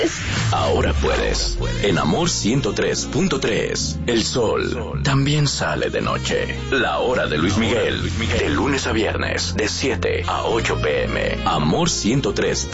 Ahora puedes. En Amor 103.3, el sol también sale de noche. La hora de Luis Miguel, de lunes a viernes, de 7 a 8 p.m. Amor 103.